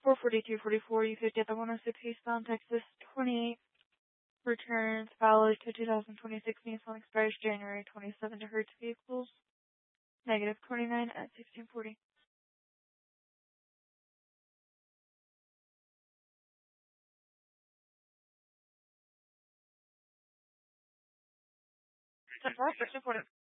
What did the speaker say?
44244, you could get the 106 eastbound Texas 28 returns valid to 2026 Nissan expires January 27 to Hertz vehicles. Negative 29 at 1640. That's 1640.